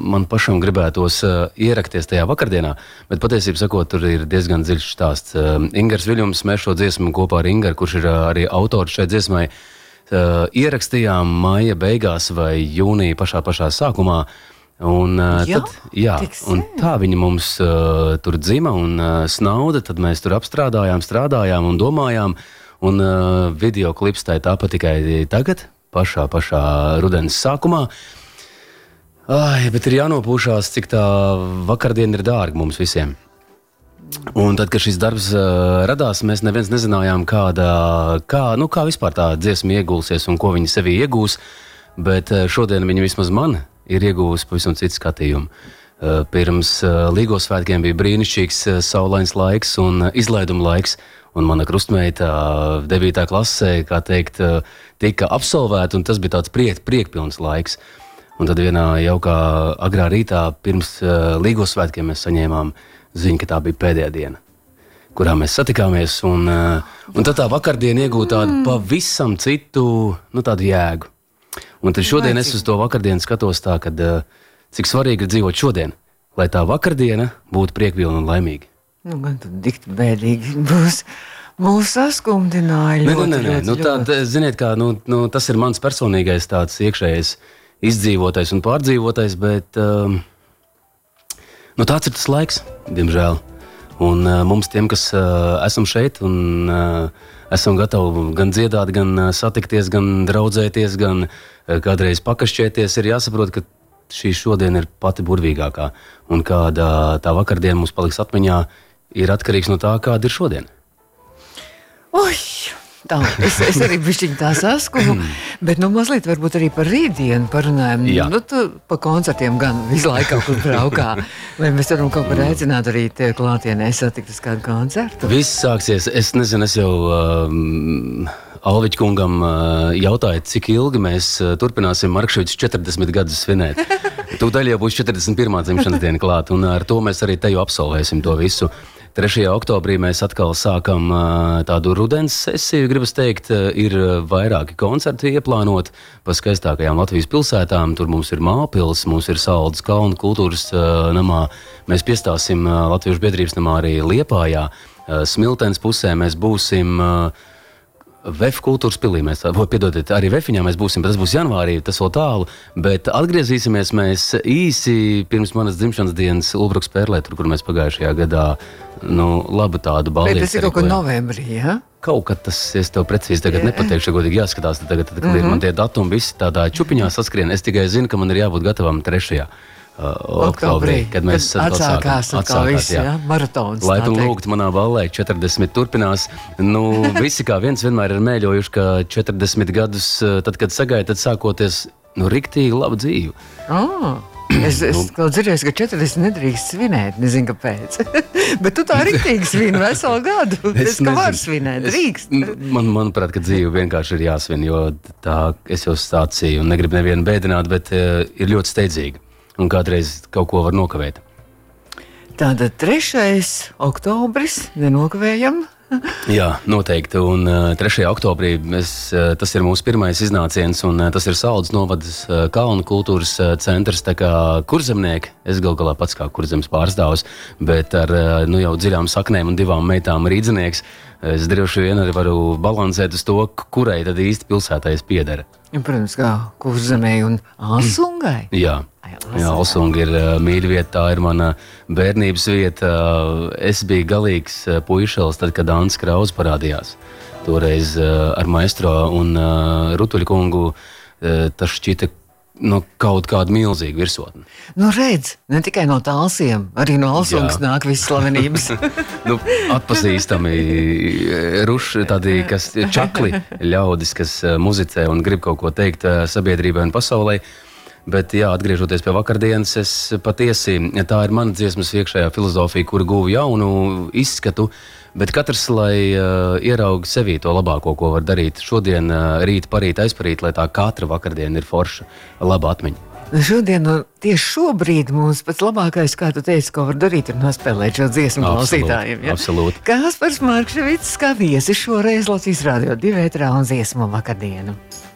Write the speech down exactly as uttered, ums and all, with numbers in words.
man pašam gribētos uh, ierakties tajā vakardienā, bet patiesībā sakot, tur ir diezgan dziļš stāsts. Uh, Ingars Viļums, mēs šo dziesmu kopā ar Ingaru, kurš ir uh, arī autors šai dziesmai, uh, ierakstījām maija beigās vai jūnija pašā pašā sākumā. Un, uh, jā, tad, jā, un tā viņa mums uh, tur dzima un uh, snauda, tad mēs tur apstrādājām, strādājām un domājām, un uh, videoklips tā tāpat tikai tagad, pašā pašā rudens sākumā. Ai, bet ir jānopūšās, cik tā vakardiena ir dārga mums visiem. Un tad, kad šis darbs uh, radās, mēs neviens nezinājām, kāda, kā, nu, kā vispār tā dziesma iegulsies un ko viņa sevī iegūs, bet uh, šodien viņa vismaz man ir iegūs pavisam citu skatījumu. Uh, pirms uh, Līgo svētkiem bija brīnišķīgs uh, saulains laiks un uh, izlaiduma laiks, un mana krustmeita uh, devītā klasē, kā teikt, uh, tika absolvēta, un tas bija tāds priek, priekpilns laiks. Un tad vienā jaukā agrā rītā pirms uh, Līgo svētkiem mēs saņēmām ziņu, ka tā bija pēdējā diena, kurā mēs satikāmies. Un, uh, un tad tā vakardiena iegūta tādu pavisam citu, nu, tādu jēgu. Un tad šodien es uz to vakardienu skatos tā, kad, uh, cik svarīgi ir dzīvot šodien, lai tā vakardiena būtu priekpilna un laimīga. Nu, gan tad dikti bēdīgi būs. Mūs saskumdināja ļoti, nē, nē, nē. ļoti, Nu, tā, tā, ziniet, kā, nu, nu, tas ir mans personīgais tāds iekšējais izdzīvotais un pārdzīvotais, bet um, nu, tāds ir tas laiks, diemžēl. Un uh, mums tiem, kas uh, esam šeit un uh, esam gatavi gan dziedāt, gan uh, satikties, gan draudzēties, gan uh, kādreiz pakašķēties, ir jāsaprot, ka šī šodien ir pati burvīgākā. Un kāda tā vakardiena mums paliks atmiņā, ir atkarīgs no tā, kāda ir šodien. Oi! Tā, es, es arī bišķiņ tā saskumu, bet nu mazliet varbūt arī par rītdienu parunājam. Jā. Nu, tu pa koncertiem gan visu laiku kaut kur braukā. Vai mēs varam kaut kur aicināt arī te klātienē satikt uz kādu koncertu? Viss sāksies, es nezinu, es jau um, Alviķa kungam uh, jautāju, cik ilgi mēs uh, turpināsim Markševičs četrdesmit gadus svinēt. Tūdaļ jau būs četrdesmit pirmā dzimšanas diena klāt, un ar to mēs arī teju absolvēsim to visu. trešajā oktobrī mēs atkal sākam uh, tādu rudens sesiju, gribas teikt, uh, ir vairāki koncerti ieplānot pa skaistākajām Latvijas pilsētām. Tur mums ir Māpils, mums ir Saldus kalnu kultūras uh, namā. Mēs piestāsim uh, Latviešu biedrības namā arī Liepājā. Uh, Smiltenes pusē mēs būsim uh, Vef kultūras pilī, mēs tā, piedodiet, arī Vefiņā mēs būsim, bet tas būs janvārī, tas vēl tālu, bet atgriezīsimies mēs īsi pirms manas dzimšanas dienas Ulbruks Pērlē, tur, kur mēs pagājušajā gadā, nu, labu tādu baldies. Bet tas ir kaut kur novembrī, ja? Kaut kad tas, es tev precīzi tagad yeah. nepateikšu, godīgi jāskatās, tagad, tad, kad mm-hmm. ir man tie datumi visi tādā čupiņā saskrien, es tikai zinu, ka man ir jābūt gatavam trešajā. Uh, oktobrī, kad mēs kad atsākās, sākam, atkal viss, jā, maratons. Laipni lūgt manā ballē, četrdesmit turpinās. Nu, visi kā viens vienmēr ir mēļojuši, ka četrdesmit gadus, tad, kad sagaida, tad sākoties, nu, riktīgi labu dzīvi. Oh. Es, es kaut dzirdēju, ka četrdesmit nedrīkst svinēt, nezinu kāpēc. Bet tu tā riktīgi svini veselu gadu. Es, es ka var svinēt, drīkst. Es, man, manuprāt, ka dzīve vienkārši ir jāsvin, jo tā es jau stācīju un negribu nevienu bēdināt, bet uh, ir ļoti steidzīga. Un kādreiz kaut ko var nokavēt. Tātad trešais oktobris, nenokavējam. Jā, noteikti. Un uh, trešajā oktobrī mēs, uh, tas ir mūsu pirmais iznāciens, un uh, tas ir Saldus novadas uh, kalnu kultūras uh, centrs, tā kā kurzemnieki. Es gal galā pats kā kurzemes pārstāvs, bet ar uh, nu, jau dziļām saknēm un divām meitām rīdzinieks. Es droši vien arī varu balansēt uz to, kurai tad īsti pilsētai es piedara. Ja, protams, kā kurzemei un Alsungai. Jā. Jā, Alsunga ir uh, mīļa vieta, tā ir mana bērnības vieta. Uh, es biju galīgs uh, puišelis, tad, kad Ants Kraus parādījās. Toreiz uh, ar maestro un uh, Rutuļu kungu uh, tas šķita nu, kaut kādu milzīgu virsotni. Nu redz, ne tikai no Talsiem, arī no Alsungas nāk visas slavenības. Nu, atpazīstami ruši, tādi, kas čakli ļaudis, kas uh, muzicē un grib kaut ko teikt uh, sabiedrībai un pasaulē. Bet, jā, atgriežoties pie vakardienas, es patiesi, tā ir mana dziesmas iekšējā filozofija, kura guva jaunu izskatu, bet katrs, lai uh, ieraug sevī to labāko, ko var darīt šodien, uh, rīt, parīt, aizparīt, lai tā katra vakardiena ir forša, laba atmiņa. Šodien, no, tieši šobrīd mums pats labākais, kā tu teici, ko var darīt, ir nospēlēt šo dziesmu klausītājiem. Ja? Absolūti. Kaspars Markševičs kā viesis šoreiz Latvijas radio divi ētrā un dziesmu vakardienu.